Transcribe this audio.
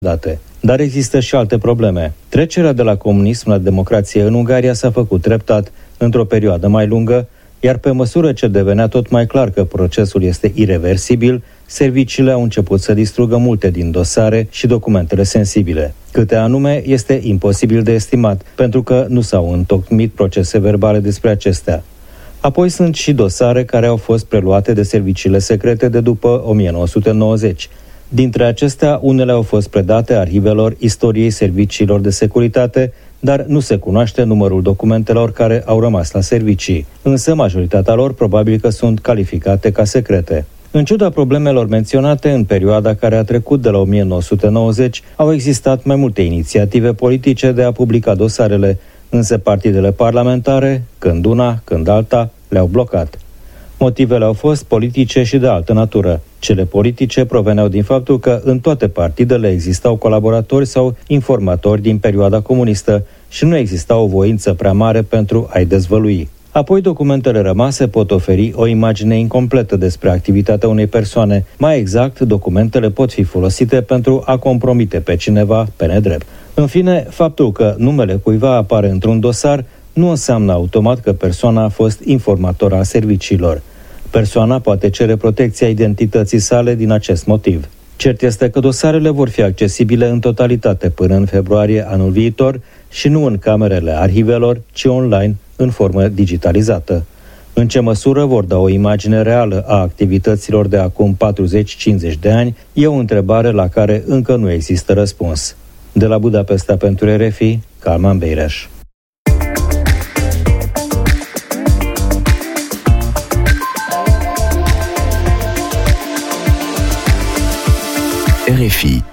date. Dar există și alte probleme. Trecerea de la comunism la democrație în Ungaria s-a făcut treptat, într-o perioadă mai lungă, iar pe măsură ce devenea tot mai clar că procesul este ireversibil, serviciile au început să distrugă multe din dosare și documentele sensibile. Câte anume este imposibil de estimat, pentru că nu s-au întocmit procese verbale despre acestea. Apoi sunt și dosare care au fost preluate de serviciile secrete de după 1990. Dintre acestea, unele au fost predate arhivelor istoriei serviciilor de securitate, dar nu se cunoaște numărul documentelor care au rămas la servicii. Însă majoritatea lor probabil că sunt calificate ca secrete. În ciuda problemelor menționate, în perioada care a trecut de la 1990, au existat mai multe inițiative politice de a publica dosarele, însă partidele parlamentare, când una, când alta, le-au blocat. Motivele au fost politice și de altă natură. Cele politice proveneau din faptul că în toate partidele existau colaboratori sau informatori din perioada comunistă și nu exista o voință prea mare pentru a-i dezvălui. Apoi, documentele rămase pot oferi o imagine incompletă despre activitatea unei persoane. Mai exact, documentele pot fi folosite pentru a compromite pe cineva pe nedrept. În fine, faptul că numele cuiva apare într-un dosar nu înseamnă automat că persoana a fost informator al serviciilor. Persoana poate cere protecția identității sale din acest motiv. Cert este că dosarele vor fi accesibile în totalitate până în februarie anul viitor și nu în camerele arhivelor, ci online, în formă digitalizată. În ce măsură vor da o imagine reală a activităților de acum 40-50 de ani, e o întrebare la care încă nu există răspuns. De la Budapesta pentru RFI, Calman Beireș. RFI